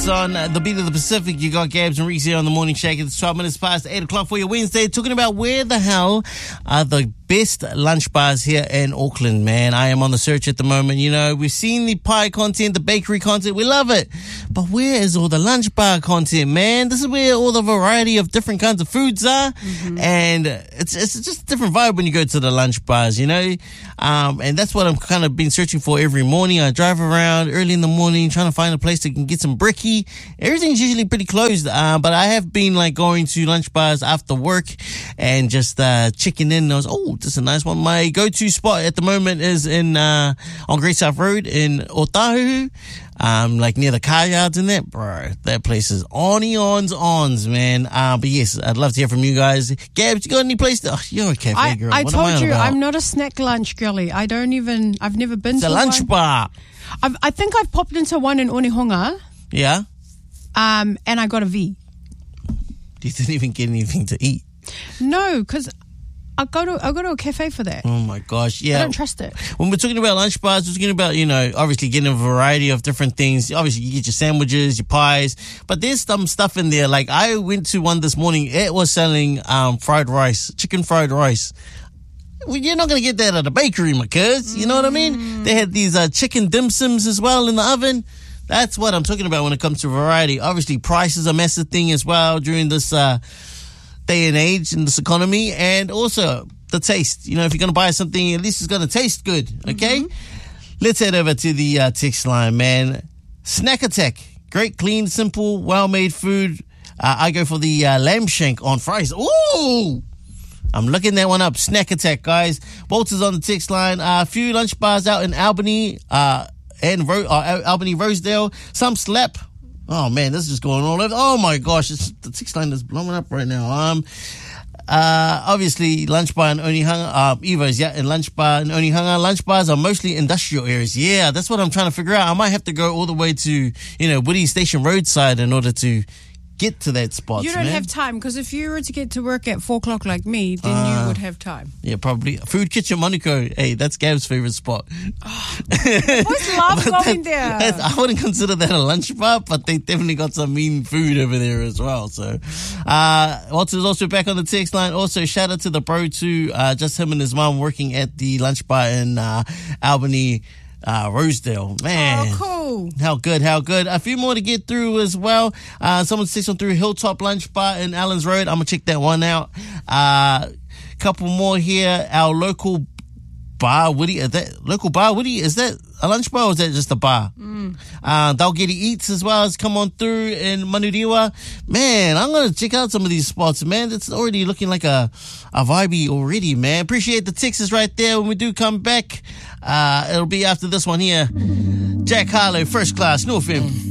on the Beat of the Pacific. You got Gabs and Reese here on the Morning Shake. It's 12 minutes past 8 o'clock for your Wednesday. Talking about where the hell are the best lunch bars here in Auckland, man. I am on the search at the moment. You know, we've seen the pie content, the bakery content. We love it. But where is all the lunch bar content, man? This is where all the variety of different kinds of foods are. Mm-hmm. And it's just a different vibe when you go to the lunch bars, you know. And that's what I'm kind of been searching for every morning. I drive around early in the morning trying to find a place that can get some brekkie. Everything's usually pretty closed. But I have been like going to lunch bars after work and just checking in. I was, this is a nice one. My go-to spot at the moment is in on Great South Road in Otahu, like near the car yards in there. Bro, that place is ons, man. But yes, I'd love to hear from you guys. Gabs, you got any place? You're a cafe girl. I told you, I'm not a snack lunch girly. I've never been it's to a lunch bar. I think I've popped into one in Onehunga. Yeah. And I got a V. You didn't even get anything to eat? No, because I go to a cafe for that. Oh my gosh, yeah. I don't trust it. When we're talking about lunch bars, we're talking about, you know, obviously getting a variety of different things. Obviously, you get your sandwiches, your pies, but there's some stuff in there. Like, I went to one this morning. It was selling fried rice, chicken fried rice. Well, you're not going to get that at a bakery, my cuz. You know what I mean? They had these chicken dim sums as well in the oven. That's what I'm talking about when it comes to variety. Obviously, price is a massive thing as well during this day and age in this economy, and also the taste. You know, if you're going to buy something, at least it's going to taste good, okay? Mm-hmm. Let's head over to the text line, man. Snack Attack. Great, clean, simple, well-made food. I go for the lamb shank on fries. Ooh! I'm looking that one up. Snack Attack, guys. Walter's on the text line. A few lunch bars out in Albany and Albany Rosedale. Some slap. Oh man, this is just going all over. Oh my gosh, the text line is blowing up right now. Obviously, lunch bar in Onehunga, Evo's, yeah, and lunch bar in Onehunga. Lunch bars are mostly industrial areas. Yeah, that's what I'm trying to figure out. I might have to go all the way to, Woody Station roadside in order to get to that spot. You don't have time, because if you were to get to work at 4 o'clock like me, then you would have time. Yeah, probably. Food Kitchen Monaco. Hey, that's Gab's favorite spot. I always love going there. I wouldn't consider that a lunch bar, but they definitely got some mean food over there as well. So, Walter's also back on the text line. Also, shout out to the bro too. Just him and his mom working at the lunch bar in Albany, Rosedale. Man. Oh, cool. How good. A few more to get through as well. Someone's texting through Hilltop Lunch Bar in Allens Road. I'm going to check that one out. Couple more here. Our local bar, Woody. Is that a lunch bar or is that just a bar? Dalgety Eats as well has come on through in Manurewa. Man, I'm going to check out some of these spots, man. It's already looking like a vibey already, man. Appreciate the texts right there. When we do come back, it'll be after this one here. Jack Harlow, First Class, North FM.